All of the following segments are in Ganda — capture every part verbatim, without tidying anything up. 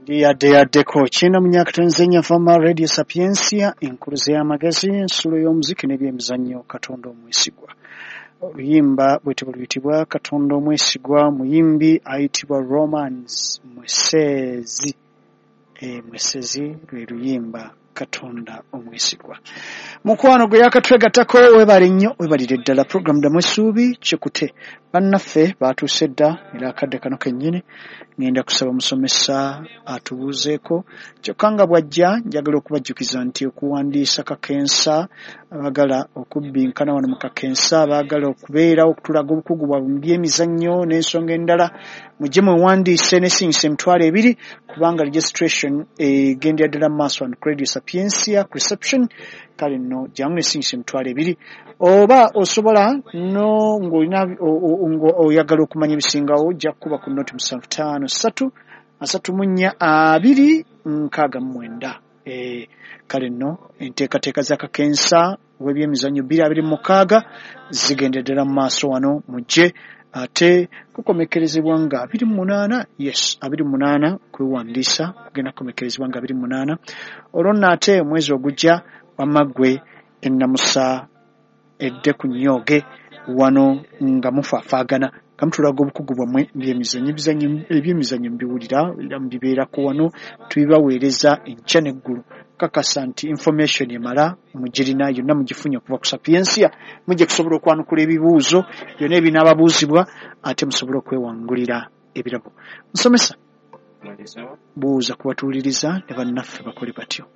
Yadde yaddeko kina munyaka Tanzania Fama Radio Sapiensia enkuluze y'amagezi ensulo y'omuziki n'ebyemizannyo Katonda omwesigwa. Oluyimba bwete buluyitibwa Katonda omwesigwa, muyimbi ayitibwa Romans Mwesezi. E Mwesezi lwe luyimba Katonda omwesigwa. Mukwano gwe yakatwegatako webale nnyo webalire ddala program da mwesuubi Chekute. Bannaffe baatuuse dda era akadde kano kennyini ngenda kusaba musomesa atubuuzeeko kyokka nga bw'ajja njagala okubajjukiza nti okuwandiisa kakensa abagala okubbinkana wano mu kakensa abaagala okubeera okutulaga obukugu bwabwe mu byemizannyo n'ensonga endala mujje mwewandiise n'esinyisa emitwalo ebiri kubanga registration egendera ddala mu maaso wano ku Radio Sapiensia ku reception. Kale nno jangu n'esinyisa emitwalo ebiri oba osobola no ng'olina oyagala okumanya ebisingawo ojja kukuba ku noti musanvu ttaano ssatu asatu mu nnya abiri nkaaga mu mwenda. Eh, kale nno enteekateeka za kakensa w'ebyemizannyo bbiri abiri mu mukaaga zigendeddera mu maaso wano mujje ate kukomekerezebwa nga abiri mu munaana. Yes, abiri mu munaana kwewandiisa kugenda kukomekerezebwa nga abiri mu munaana. Olwo nno ate omwezi ogujja wamaggwe ennamusa edde ku nnyoge wano nga mufaafaagana nga mutulaga obukugu bwammwe byemizannyo ebyemizannyo mbiwulira era mbibeerako wano tubibaweereza enkya n'eggulu. Kakasa nti information emala mugirina yonna mugifunye okuva ku Sapiensia mujje kusobola okwanukula ebibuuzo byonna ebinaababuuzibwa ate musobole okwewangulira ebirabo. Musomesa buuza kubatuuliriza ne bannaffe bakole batyo.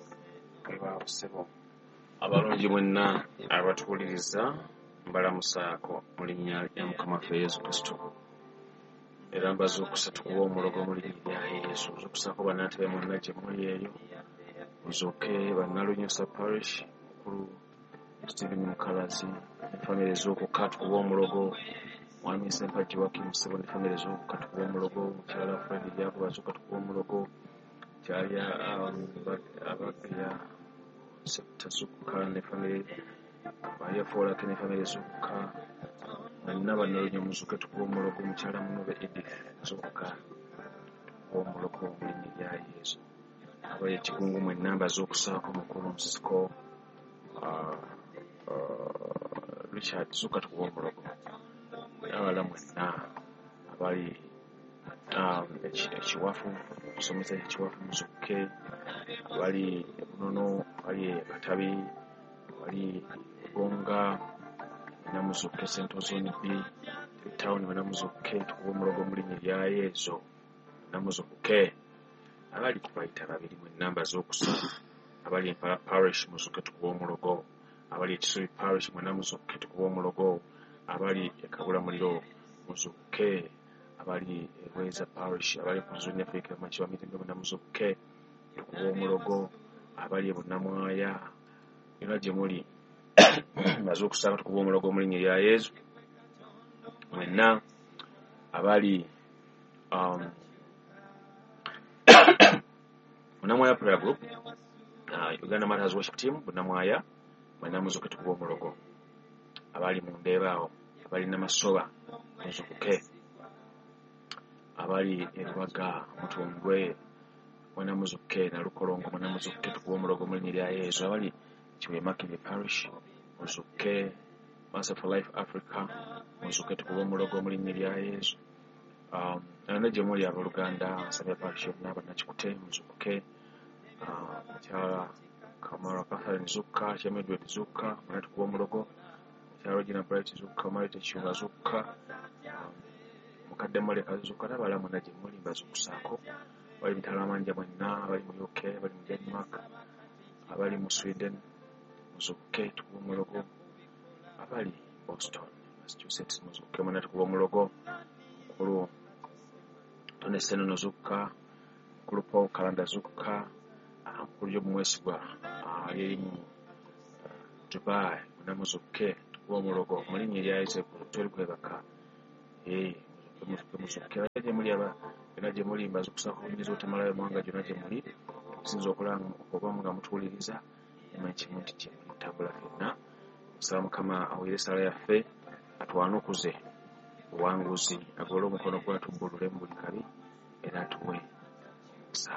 Abalungi mwenna abatuuliriza mbalamusaako mu linnya lya Mukama waffe Yesu Kristo. Era mbazuukusa tukuba omulogo mu linnya lya Yesu. Nzuukusaako bannaatebe mwenna gye muli eyo. Muzuuke Bannalunyosa Parish, mukulu Stephen Mukalazi, ne famire ez'okukka tukuba omulogo. Mwami Sempajja Joakim Ssebo ne famire ez'okukka tukuba omulogo. Mukyala Fred Lyago bazuuka tukuba omulogo. Kyalya Abageya Tasukuka ne famire Maria Folake ne famire ez'okukka. Mwenna Bannalunyo muzuuke tukuba omulogo. Mukyala Munobe Edith ez'okukka tukuba omulogo mu linnya lya Yesu. Abali ekigungu mwenna mbazookusaako mukulu Nsiko Richard zuuka tukuba omulogo. Abala mwenna abali ekiwafu okusomesa ekiwafu muzuuke. Abali Bunono, abali Katabi, abali Gonga mwenna muzuuke. St. Ozone B Town mwenna muzuuke tukuba omulogo mu linnya lya Yesu. Mwenna muzuuke. Abali kubayita babiri mwenna mbazookusaba. Abali Empala Parish muzuuke tukuba omulogo. Abali Kisubi Parish mwenna muzuuke tukuba omulogo. Abali Kabula Muliro muzuuke. Abali Bweza Parish, abali ku Zunya Africa Machiwa Mitembe mwenna muzuuke tukuba omulogo. Abali Bunnamwaya era gye muli mbazookusaba tukuba omulogo mu linnya lya Yesu. Mwenna abali um, Bunnamwaya Prayer Group, uh, Uganda Matters Worship Team, Bunnamwaya, mwenna muzuuke tukuba omulogo. Abali mu Ndeebaawo, abali Namasoba, muzuuke. Abali Erubaga, Mutundwe, mwenna muzuuke. Nalukolongo, mwenna muzuuke tukuba omulogo mu linnya lya Yesu. Abali Kiwemakire Parish, muzuuke. Master for Life Africa, muzuuke tukuba omulogo mu linnya lya Yesu. Um, Nana gye muli abooluganda Nsabya Parish yonna Bannakikute muzuuke. Mukyala Kamara Catherine zuuka, Kyama Edward zuuka, mwenna tukuba omulogo. Mukyala Regina Bright zuuka, Marita Kiwuga zuuka, Mukadde Moleka zuuka n'abala mwenna gye muli mbazuukusaako. Abali Mitalamanja mwenna, abali mu U K, abali mu Denmark, abali mu Sweden muzuuke tukuba omulogo. Abali Boston, Massachusetts muzuuke mwenna tukuba omulogo. Mukulu Tone Senono zuuka, mukulu Paul Kalanda zuuka, mukulu Job Mwesigwa ali mu Dubai mwenna muzuuke tukuba omulogo mu linnya lya Yesu. Toli kwebaka eh muzuuke muzuuke. Abali gye muli aba byonna gye muli mbazuukusaako kunyiriza otamalayo mwanga gyonna gye muli okusinza okulanga okuba nga mutuwuliriza emanyi kimu nti gye muli mutambula ffenna. Musaba Mukama aweere essala yaffe atwanukuze buwanguzi agole omukono gwatubbulule mu buli kabi era atuwe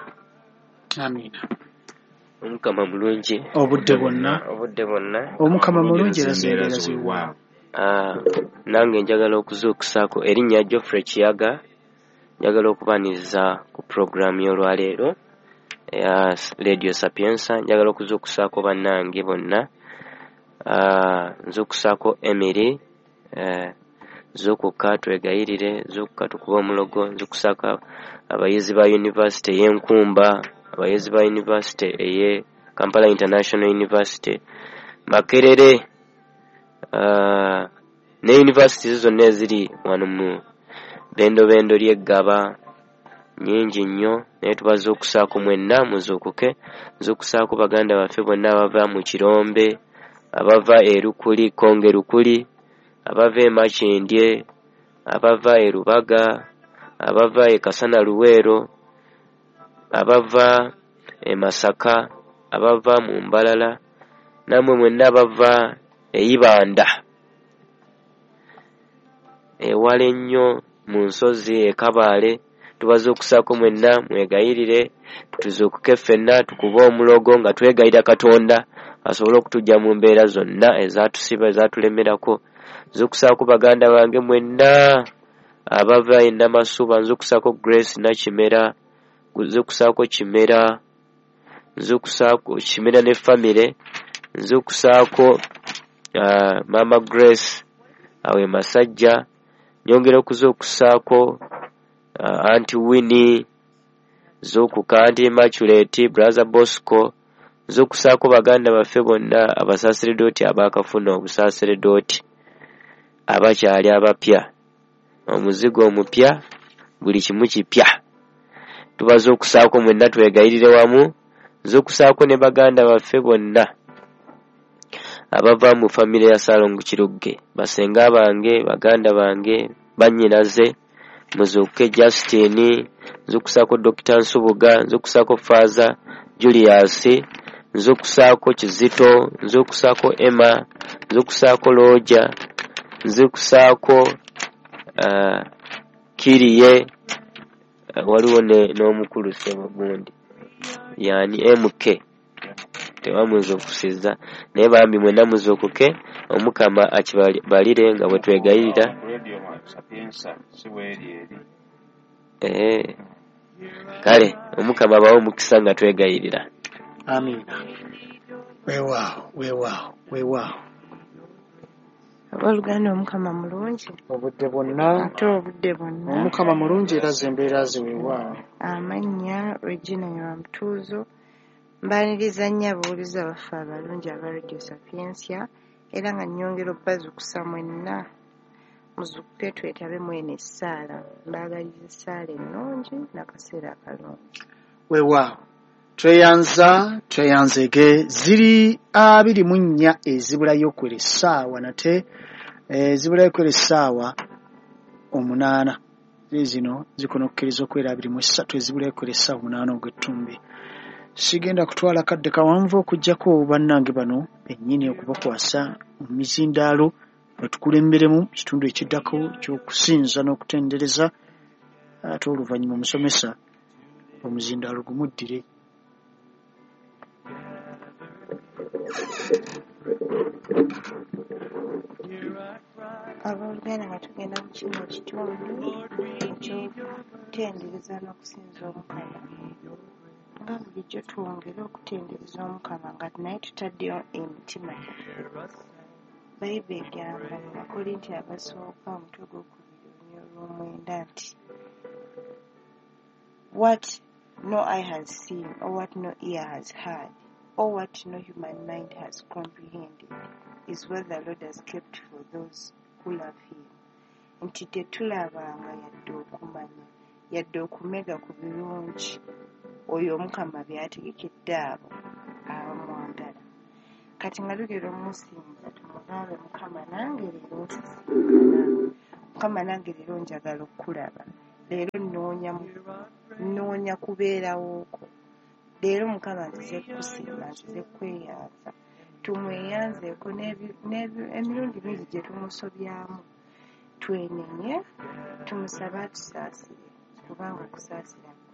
Amina. Omukama mulungi obudde bwonna obudde bwonna omukama mulungi era zembeera ziwa. Ah, nange njagala okuzuukusaako erinnya Geoffrey Kiyaga. Njagala okubaniriza ku programu y'olwaleero ya Radio Sapienza. Njagala okuzuukusaako bannange bonna. Ah, nzuukusaako Emily, eh, zuukuka twegayirire, zuukuka tukuba omulogo, nzuukusaako abayizi ba University y'Enkumba, abayizi ba University eye Kampala International University, Makerere, uh, ne university zonna eziri wano mu bendo bendo ly'eggaba nyingi nnyo, naye tubazuukusaako mwenna muzuukuke. Nzuukusaako baganda baffe bonna abava mu Kirombe, abava e Lukuli Konge Lukuli, abava e Makindye, abava e Rubaga, abava e Kasana Luweero, abava e Masaka, abava mu Mbalala, namwe mwenna abava e Ibanda, ewala ennyo mu nsozi e Kabaale. Tubazuukusaako mwenna mwegayirire, tuzuukuke ffenna tukube omulogo nga twegayira Katonda asobole okutujja mu mbeera zonna ezatusiba ezatulemerako. Nzuukusaako baganda bange mwenna abava e Namasuba, nzuukusaako Grace Nakimera, nzuukusaako Kimera, nzuukusaako Kimera ne family, nzuukusaako uh, Mama Grace awe Masajja, nyongera okuzuukusaako Uh, Auntie Winnie, zuukuka Auntie Immaculate, Brother Bosco, zuukusaako baganda baffe bonna abasaseredooti abaakafuna obusaseredooti abakyali abapya, omuzigo omupya, buli kimu kipya. Tubazuukusaako mwenna twegayirire wamu. Nzuukusaako ne baganda baffe bonna abava mu famire ya Salongo Kirugge, basenga bange, baganda bange, bannyinaze, muzuuke Justin, nzuukusaako Doctor Nsubuga, nzuukusaako Faza Julius, nzuukusaako Kizito, nzuukusaako Emma, nzuukusaako Roja, nzuukusaako uh, Kiriye, uh, waliwo n'omukulu Ssebagundi yani M K, tebamuzuukusiza naye bambi mwenna muzuukuke, Omukama akibalire nga bwe twegayirira. Eh, kale Omukama bawo omukisa nga twegayirira. Amina. Weewaawo, weewaawo, weewaawo. Oluganda Omukama mulungi obudde bwonna ate obudde bwonna Omukama mulungi era zembeera ze weewaawo. Amannya Regina Nyamutuuzo, mbaaniriza nnyo ababuulizi abaffe abalungi aba Radio Sapienza, era nga nnyongera obbazuukusa mwenna muzuukuke twetabe mweno essaala. Mbaagaliza essaala ennungi n'akaseera akalungi. Weewaawo, tweyanza tweyanzege ziri abiri mu nnya ezibulayo okwera essaawa nate ezibulayo okwera essaawa omunaana. Zino zikono okukkiriza okwera abiri mu ssatu ezibulayo okwera essaawa omunaana ogw'ettumbi. Sigenda kutwala kadde kawanvu okuggyako bannange bano bennyini okubakwasa mu mizindaalo batukulemberemu kitundu ekiddako ky'okusinza n'okutendereza, ate oluvannyuma omusomesa omuzindaalo gumuddire. Abooluganda nga tugenda mu kino ekitundu ekyokutendereza n'okusinza Omukama. Nga bulijjo twongere okutendereza Omukama nga naye tutaddeyo emitima. Bayibuli egamba mu Bakolinti abasooka omutwe gw'okubiri olunyolo lw'omwenda nti what no eye has seen or what no ear has heard or what no human mind has comprehended is what the Lord has kept for those who love him. Nti tetulabanga yadde okumanya yadde okumega ku birungi oyo Omukama by'ategekedde abo abamwagala. Kati nga lugero musinza tumugambe Mukama nange leero nsisinga, Mukama nange leero njagala okukulaba, leero nnoonya nnoonya kubeerawooko, leero Mukama nzize kukusiima, nzize kweyanza. Tumweyanzeeko n'emirundi mingi gye tumusobyamu, twenenye tumusabe atusaasire kubanga okusaasira